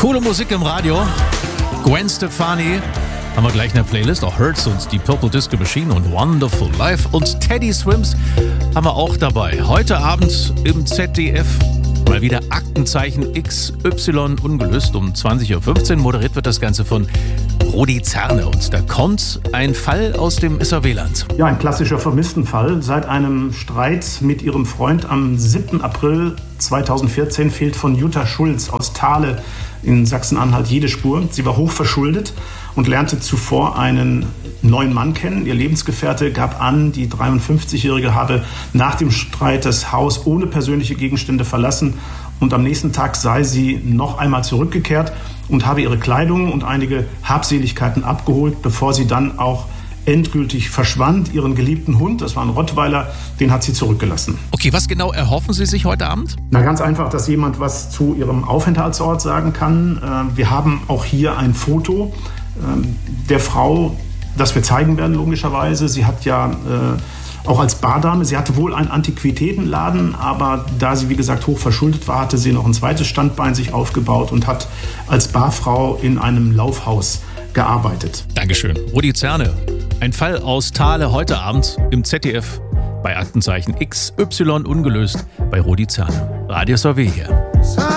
Coole Musik im Radio. Gwen Stefani haben wir gleich in der Playlist. Auch Hurts und die Purple Disco Machine und Wonderful Life. Und Teddy Swims haben wir auch dabei. Heute Abend im ZDF mal wieder Aktenzeichen XY ungelöst. Um 20.15 Uhr moderiert wird das Ganze von Rudi Zerne. Und da kommt ein Fall aus dem SAW-Land. Ja, ein klassischer Vermisstenfall. Seit einem Streit mit ihrem Freund am 7. April 2014 fehlt von Jutta Schulz aus Thale in Sachsen-Anhalt jede Spur. Sie war hochverschuldet und lernte zuvor einen neuen Mann kennen. Ihr Lebensgefährte gab an, die 53-Jährige habe nach dem Streit das Haus ohne persönliche Gegenstände verlassen und am nächsten Tag sei sie noch einmal zurückgekehrt und habe ihre Kleidung und einige Habseligkeiten abgeholt, bevor sie dann auch endgültig verschwand. Ihren geliebten Hund, das war ein Rottweiler, den hat sie zurückgelassen. Okay, was genau erhoffen Sie sich heute Abend? Na, ganz einfach, dass jemand was zu ihrem Aufenthaltsort sagen kann. Wir haben auch hier ein Foto der Frau, das wir zeigen werden, logischerweise. Sie hat ja auch als Bardame, sie hatte wohl einen Antiquitätenladen, aber da sie, wie gesagt, hoch verschuldet war, hatte sie noch ein zweites Standbein sich aufgebaut und hat als Barfrau in einem Laufhaus gearbeitet. Dankeschön. Rudi Zerne. Ein Fall aus Thale heute Abend im ZDF bei Aktenzeichen XY ungelöst bei Rudi Zerne. Radio SAW hier.